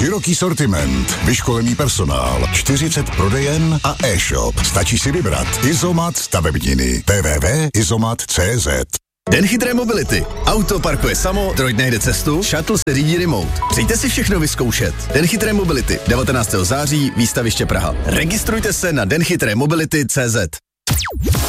Široký sortiment, vyškolený personál, 40 prodejen a e-shop. Stačí si vybrat. Izomat stavebniny. www.izomat.cz. Den chytré mobility. Auto parkuje samo, droid najde cestu, shuttle se řídí remote. Přijďte si všechno vyzkoušet. Den chytré mobility. 19. září, výstaviště Praha. Registrujte se na denchytrémobility.cz.